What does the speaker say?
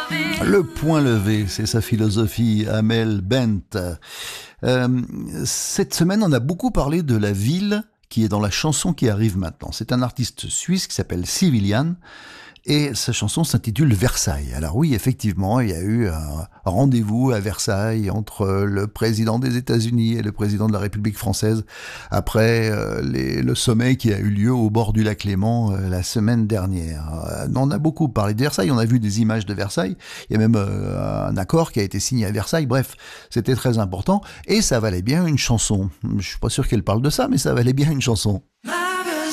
Le point levé, c'est sa philosophie, Amel Bent. Cette semaine, on a beaucoup parlé de la ville qui est dans la chanson qui arrive maintenant. C'est un artiste suisse qui s'appelle Civilian. Et sa chanson s'intitule Versailles. Alors oui, effectivement, il y a eu un rendez-vous à Versailles entre le président des États-Unis et le président de la République française après le sommet qui a eu lieu au bord du lac Léman la semaine dernière. On a beaucoup parlé de Versailles, on a vu des images de Versailles, il y a même un accord qui a été signé à Versailles, bref, c'était très important et ça valait bien une chanson. Je suis pas sûr qu'elle parle de ça, mais ça valait bien une chanson.